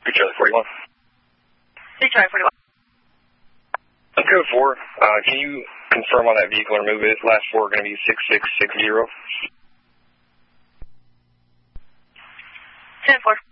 Good Charlie 41. Good Charlie 41. On code 4, can you confirm on that vehicle and remove it? Last four are going to be 6660. 10-4.